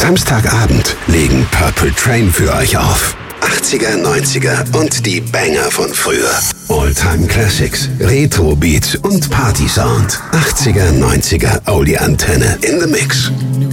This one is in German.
Samstagabend legen Purple Train für euch auf. 80er, 90er und die Banger von früher. All-Time Classics, Retro-Beats und Party-Sound. 80er, 90er, Audi-Antenne in the Mix.